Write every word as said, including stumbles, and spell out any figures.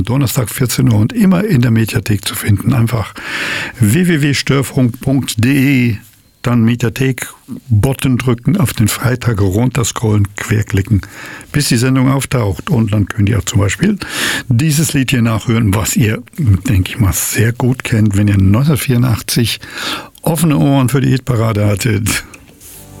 Donnerstag vierzehn Uhr und immer in der Mediathek zu finden. Einfach w w w punkt störfunk punkt d e, dann Mediathek-Button drücken, auf den Freitag runterscrollen, querklicken, bis die Sendung auftaucht. Und dann könnt ihr auch zum Beispiel dieses Lied hier nachhören, was ihr, denke ich mal, sehr gut kennt, wenn ihr neunzehnhundertvierundachtzig offene Ohren für die Hitparade hattet.